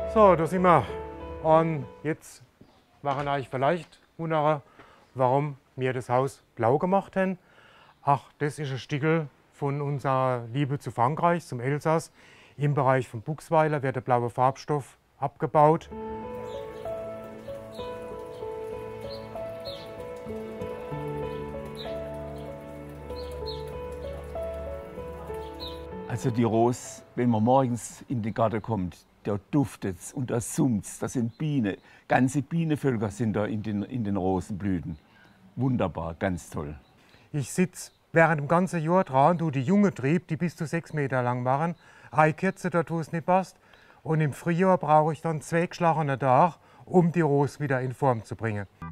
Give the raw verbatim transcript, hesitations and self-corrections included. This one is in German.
So, da sind wir. Und jetzt machen euch vielleicht wundern, warum wir das Haus blau gemacht haben. Ach, das ist ein Stickel von unserer Liebe zu Frankreich, zum Elsass. Im Bereich von Buchsweiler wird der blaue Farbstoff abgebaut. Also die Rose, wenn man morgens in den Garten kommt, da duftet es und da summt es, da sind Bienen. Ganze Bienenvölker sind da in den, in den Rosenblüten. Wunderbar, ganz toll. Ich sitze während dem ganzen Jahr dran, du die junge Trieb, die bis zu sechs Meter lang waren, reinkürze dort, wo es nicht passt. Und im Frühjahr brauche ich dann zwei geschlagene Tage, um die Rose wieder in Form zu bringen.